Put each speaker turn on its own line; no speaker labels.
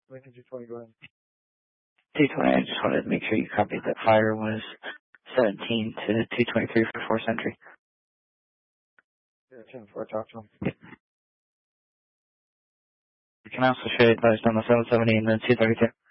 Lincoln 220, go ahead.
220, I just wanted to make sure you copied that fire was 17 to 223 for 4 Century.
Yeah, 10-4, talk to him.
You can also show you advised on the 770 and the 232.